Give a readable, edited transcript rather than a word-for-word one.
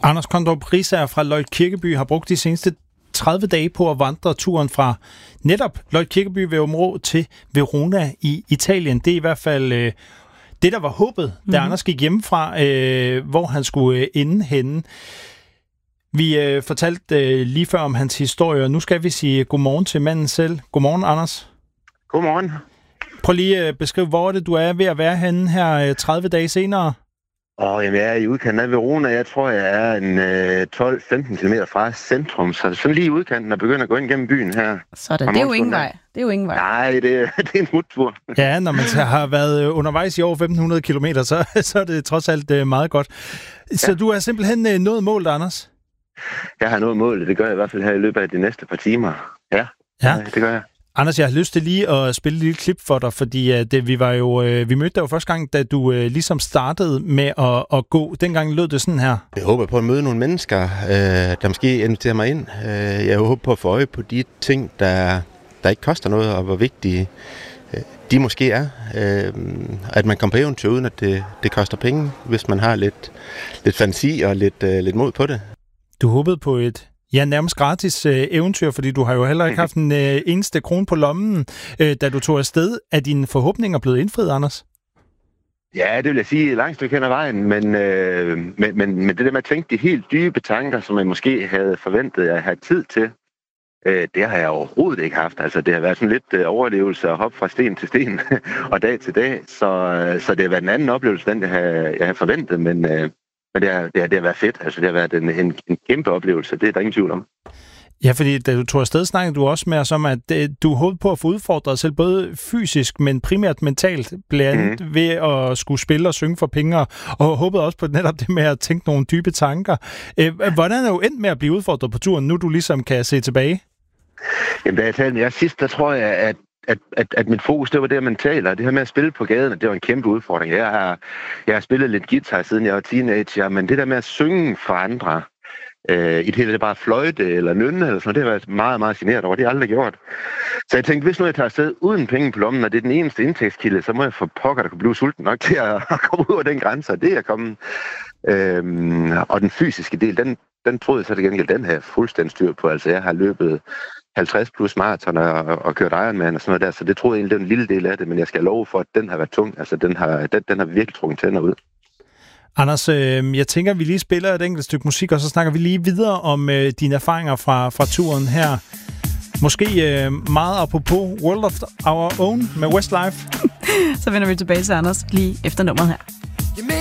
Anders Kondrup Riisager fra Løjt Kirkeby har brugt de seneste 30 dage på at vandre turen fra netop Løjt Kirkeby ved Åbenrå til Verona i Italien. Det er i hvert fald det, der var håbet, da Anders gik hjemmefra, hvor han skulle ende henne. Vi fortalte lige før om hans historie, og nu skal vi sige godmorgen til manden selv. Godmorgen, Anders. Godmorgen. Prøv lige at beskrive, hvor det du er ved at være henne her 30 dage senere. Jamen, jeg er i udkanten af Verona. Jeg tror, jeg er en 12-15 km fra centrum, så sådan lige i udkanten og begynder at gå ind gennem byen her. Sådan, det er jo ingen vej. Det er jo ingen vej. Nej, det er en smuttur. Ja, når man har været undervejs i over 1.500 kilometer, så er det trods alt meget godt. Så du er simpelthen nået målet, Anders? Jeg har nået målet. Det gør jeg i hvert fald her i løbet af de næste par timer. Ja, det gør jeg. Anders, jeg har lyst til lige at spille et lille klip for dig, fordi vi mødte dig jo første gang, da du ligesom startede med at gå. Dengang lød det sådan her. Jeg håber på at møde nogle mennesker, der måske inviterer mig ind. Jeg håber på at få øje på de ting, der ikke koster noget, og hvor vigtige de måske er. At man kommer på eventyr, uden at det koster penge, hvis man har lidt fantasi og lidt mod på det. Du håbede på et nærmest gratis eventyr, fordi du har jo heller ikke haft en eneste krone på lommen, da du tog afsted. Er dine forhåbninger blevet indfriet, Anders? Ja, det vil jeg sige langt stykke hen ad vejen, men det der med at tænke de helt dybe tanker, som jeg måske havde forventet at have tid til, det har jeg overhovedet ikke haft. Altså, det har været sådan lidt overlevelse og hop fra sten til sten og dag til dag, så det har været en anden oplevelse, end jeg har forventet, men det har været fedt. Altså, det har været en kæmpe oplevelse. Det er der ingen tvivl om. Ja, fordi da du tog afsted, snakkede du også med os om, at du håbede på at få udfordret dig selv, både fysisk, men primært mentalt, blandt andet ved at skulle spille og synge for penge, og håbede også på netop det med at tænke nogle dybe tanker. Hvordan er du endt med at blive udfordret på turen, nu du ligesom kan se tilbage? Jamen, da jeg talte med jer sidst, der tror jeg, at mit fokus, det var det mentale, og det her med at spille på gaden, det var en kæmpe udfordring. Jeg har spillet lidt guitar, siden jeg var teenager, men det der med at synge for andre, i det hele bare fløjte eller nynne, eller sådan, det har været meget, meget generet over. Det har jeg aldrig gjort. Så jeg tænkte, hvis nu jeg tager afsted uden penge på lommen, og det er den eneste indtægtskilde, så må jeg få pokker, der kan blive sulten nok til at komme ud af den grænse, og det er kommet. Og den fysiske del, den troede jeg så til gengæld, den har jeg fuldstændig styr på. Altså, jeg har løbet 50 plus maraton og kørt Ironman og sådan noget der, så det troede jeg egentlig, det var en lille del af det, men jeg skal love for, at den har været tung. Altså, den har virkelig trukket tænder ud. Anders, jeg tænker, at vi lige spiller et enkelt stykke musik, og så snakker vi lige videre om dine erfaringer fra turen her. Måske meget apropos World of Our Own med Westlife. Så vender vi tilbage til Anders lige efter nummeret her.